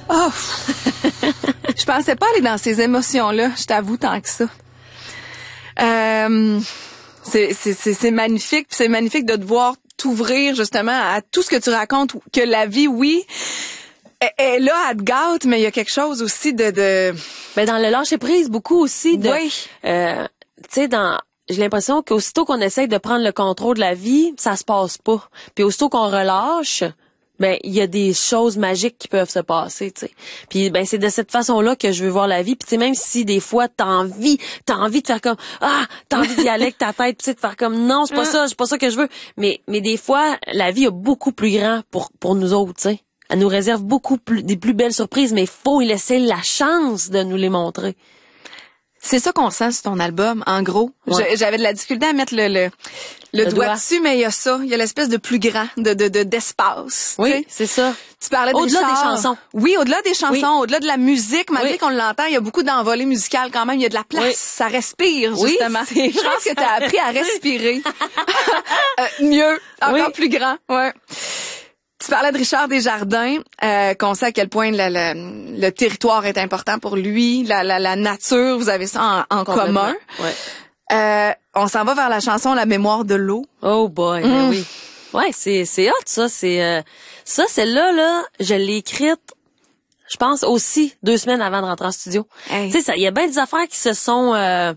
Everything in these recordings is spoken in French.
Oh, je pensais pas aller dans ces émotions-là, je t'avoue, tant que ça. C'est magnifique, puis c'est magnifique de devoir t'ouvrir justement à tout ce que tu racontes, que la vie, oui, est là, elle te gâte, mais il y a quelque chose aussi de... Ben dans le lâcher prise, beaucoup aussi de... Oui. Tu sais, j'ai l'impression qu'aussitôt qu'on essaye de prendre le contrôle de la vie, ça se passe pas. Puis aussitôt qu'on relâche, ben il y a des choses magiques qui peuvent se passer, tu sais. Puis ben c'est de cette façon-là que je veux voir la vie. Puis tu sais, même si des fois t'as envie de faire comme t'as envie d'y aller avec ta tête, tu sais, de faire comme non, c'est pas ça que je veux. Mais des fois la vie a beaucoup plus grand pour nous autres, tu sais. Elle nous réserve des plus belles surprises, mais il faut y laisser la chance de nous les montrer. C'est ça qu'on sent sur ton album, en gros. Ouais. J'avais de la difficulté à mettre le doigt dessus, mais il y a ça. Il y a l'espèce de plus grand, d'espace. Oui, t'sais. c'est ça. Tu parlais au-delà des chansons. Oui, au-delà des chansons, au-delà de la musique, malgré qu'on l'entend, il y a beaucoup d'envolées musicales quand même. Il y a de la place. Oui. Ça respire, justement. Oui, je pense que tu as appris à respirer. Mieux, encore plus grand. Ouais. Tu parlais de Richard Desjardins, qu'on sait à quel point le territoire est important pour lui, la nature, vous avez ça en commun. Ouais. On s'en va vers la chanson La mémoire de l'eau. Oh boy, ben oui. Ouais, c'est hot ça, ça celle-là je l'ai écrite je pense aussi 2 semaines avant de rentrer en studio. Hey. Tu sais ça, il y a bien des affaires qui se sont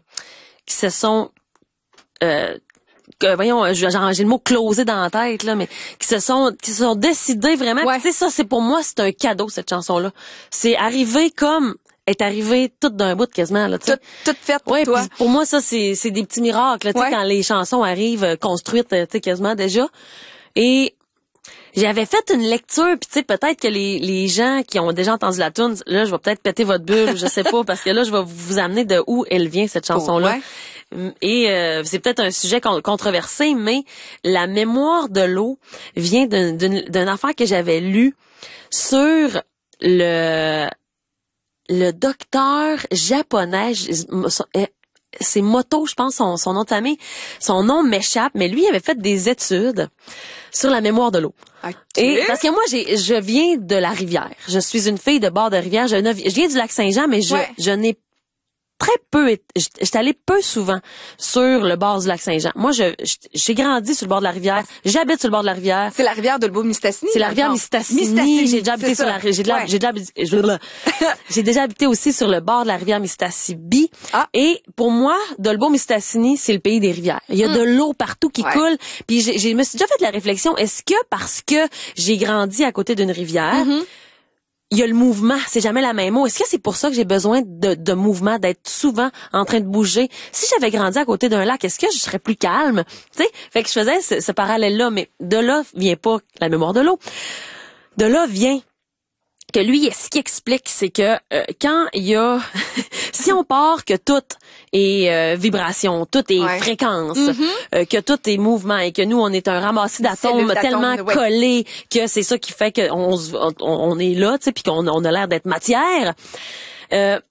voyons, j'ai le mot closé dans la tête là, mais qui se sont décidés vraiment. Ouais. Tu sais ça, c'est pour moi, c'est un cadeau cette chanson-là. C'est arrivé comme est arrivé toute d'un bout quasiment là, tu sais. Toute faite pour toi. Pour moi ça c'est des petits miracles, tu sais, quand les chansons arrivent construites, tu sais, quasiment déjà. Et j'avais fait une lecture, puis tu sais, peut-être que les gens qui ont déjà entendu la tune, là, je vais peut-être péter votre bulle, je sais pas, parce que là, je vais vous amener de où elle vient, cette chanson-là. Et c'est peut-être un sujet controversé, mais la mémoire de l'eau vient d'une affaire que j'avais lue sur le docteur japonais, c'est Moto, je pense, son nom de famille. Son nom m'échappe, mais lui, il avait fait des études sur la mémoire de l'eau. Okay. Et parce que moi, je viens de la rivière. Je suis une fille de bord de rivière. Je viens du lac Saint-Jean, mais je n'ai très peu, j'étais allée peu souvent sur le bord du lac Saint-Jean. Moi, j'ai grandi sur le bord de la rivière. J'habite sur le bord de la rivière. C'est la rivière de l'Olbeau-Mistassini. C'est la rivière Mistassini. J'ai déjà habité sur la rivière. J'ai déjà habité aussi sur le bord de la rivière Mistassini. Et pour moi, Dolbeau-Mistassini, c'est le pays des rivières. Il y a de l'eau partout qui coule. Puis je me suis déjà fait la réflexion, est-ce que parce que j'ai grandi à côté d'une rivière, il y a le mouvement, c'est jamais la même mot. Est-ce que c'est pour ça que j'ai besoin de mouvement, d'être souvent en train de bouger? Si j'avais grandi à côté d'un lac, est-ce que je serais plus calme? Tu sais, fait que je faisais ce parallèle-là, mais de là vient pas la mémoire de l'eau. De là vient que lui, ce qu'il explique, c'est que quand il y a... si on part que tout est vibration, tout est fréquence, que tout est mouvement et que nous, on est un ramassis d'atomes tellement collés que c'est ça qui fait qu'on est là, tu sais, puis qu'on a l'air d'être matière...